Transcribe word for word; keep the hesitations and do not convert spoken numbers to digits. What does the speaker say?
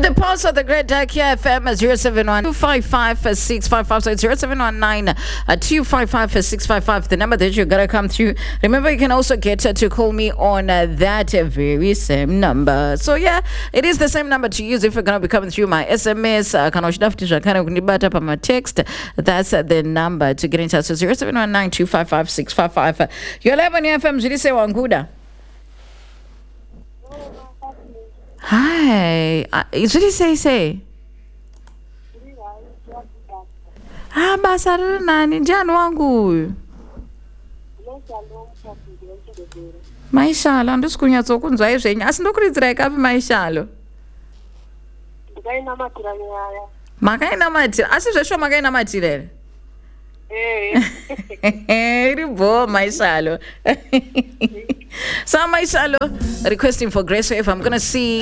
the pulse of the great Dark F M is zero seven one two five five six five five. So it's zero seven one nine two five five six five five. The number that you're going to come through. Remember, you can also get uh, to call me on uh, that uh, very same number. So yeah, it is the same number to use if you're going to be coming through my S M S. Uh, kind of my text. That's uh, the number to get in touch. So zero seven one nine two five five six five five. You're live on F M. Jilise Wanguda. Hi. Uh, Jilise say say. Ah, basa nani njani wangu? Maishalo andisikunyatso kunzwa izvenyu asi ndokuridzirai kapi maishalo? Makainamatira asi zvesho makainamatira here? Eh, iri bo maishalo. So maishalo requesting for grace. So if I'm gonna see